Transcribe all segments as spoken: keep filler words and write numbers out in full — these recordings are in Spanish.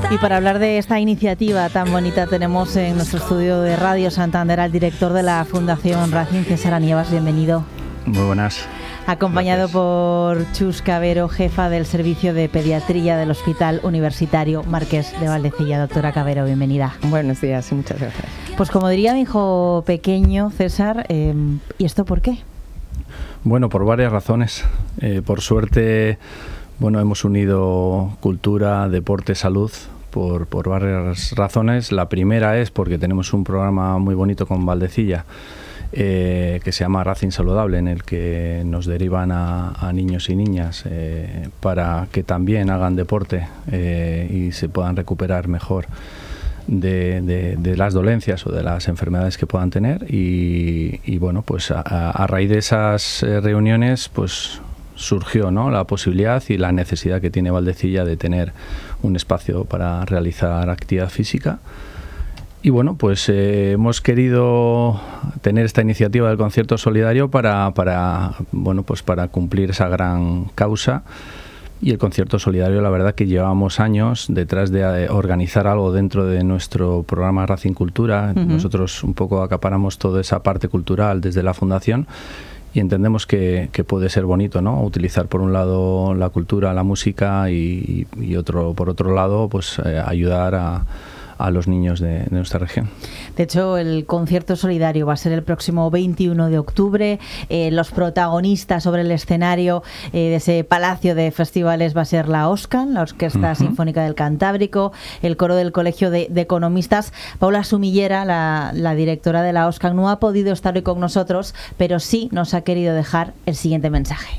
Y para hablar de esta iniciativa tan bonita tenemos en nuestro estudio de Radio Santander al director de la Fundación Racing, César Anievas. Bienvenido. Muy buenas. Acompañado Gracias. por Chus Cabero, jefa del Servicio de Pediatría del Hospital Universitario Marqués de Valdecilla. Doctora Cabero, bienvenida. Buenos días y muchas gracias. Pues como diría mi hijo pequeño, César, eh, ¿y esto por qué? Bueno, por varias razones. Eh, por suerte, bueno, hemos unido cultura, deporte, salud, por, por varias razones. La primera es porque tenemos un programa muy bonito con Valdecilla, eh, que se llama Racing Saludable, en el que nos derivan a, a niños y niñas eh, para que también hagan deporte eh, y se puedan recuperar mejor De, de, de las dolencias o de las enfermedades que puedan tener y, y bueno, pues a, a raíz de esas reuniones pues surgió, ¿no?, la posibilidad y la necesidad que tiene Valdecilla de tener un espacio para realizar actividad física. Y bueno, pues eh, hemos querido tener esta iniciativa del concierto solidario para, para, bueno, pues para cumplir esa gran causa. Y el concierto solidario, la verdad que llevamos años detrás de organizar algo dentro de nuestro programa Racing Cultura. Uh-huh. Nosotros un poco acaparamos toda esa parte cultural desde la fundación y entendemos que, que puede ser bonito, ¿no?, utilizar por un lado la cultura, la música y, y otro por otro lado pues eh, ayudar a a los niños de, de nuestra región. De hecho, el concierto solidario va a ser el próximo veintiuno de octubre. Eh, los protagonistas sobre el escenario eh, de ese palacio de festivales va a ser la OSCAN, la Orquesta uh-huh. Sinfónica del Cantábrico, el coro del Colegio de, de Economistas. Paula Sumillera, la, la directora de la OSCAN, no ha podido estar hoy con nosotros, pero sí nos ha querido dejar el siguiente mensaje.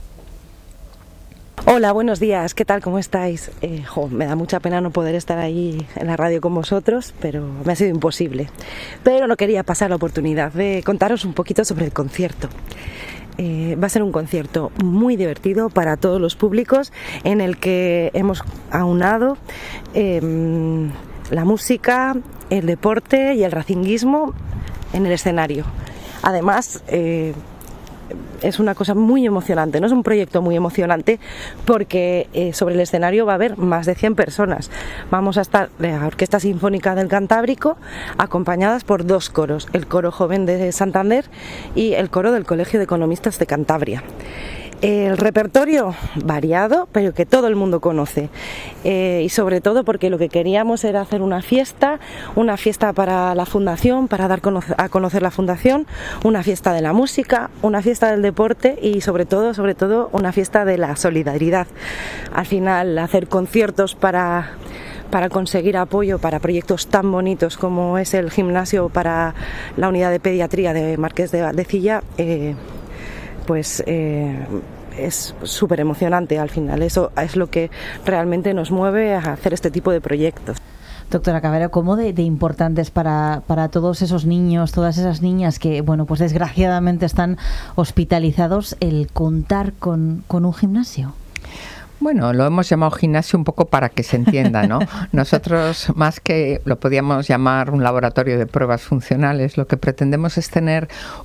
Hola, buenos días, ¿qué tal? ¿Cómo estáis? Eh, jo, me da mucha pena no poder estar ahí en la radio con vosotros, pero me ha sido imposible. Pero no quería pasar la oportunidad de contaros un poquito sobre el concierto. Eh, va a ser un concierto muy divertido para todos los públicos, en el que hemos aunado eh, la música, el deporte y el racinguismo en el escenario. Además, eh, es una cosa muy emocionante, no es un proyecto muy emocionante porque eh, sobre el escenario va a haber más de cien personas. Vamos a estar la Orquesta Sinfónica del Cantábrico acompañadas por dos coros, el coro joven de Santander y el coro del Colegio de Economistas de Cantabria. El repertorio variado, pero que todo el mundo conoce, eh, y sobre todo porque lo que queríamos era hacer una fiesta, una fiesta para la fundación, para dar a conocer la fundación, una fiesta de la música, una fiesta del deporte y sobre todo, sobre todo una fiesta de la solidaridad. Al final, hacer conciertos para para conseguir apoyo para proyectos tan bonitos como es el gimnasio para la unidad de pediatría de Marqués de Valdecilla, eh, pues eh, es súper emocionante al final. Eso es lo que realmente nos mueve a hacer este tipo de proyectos. Doctora Cabero, ¿cómo de, de importantes para, para todos esos niños, todas esas niñas que, bueno, pues desgraciadamente están hospitalizados, el contar con, con un gimnasio? Bueno, lo hemos llamado gimnasio un poco para que se entienda, ¿no? Nosotros, más que lo podíamos llamar un laboratorio de pruebas funcionales, lo que pretendemos es tener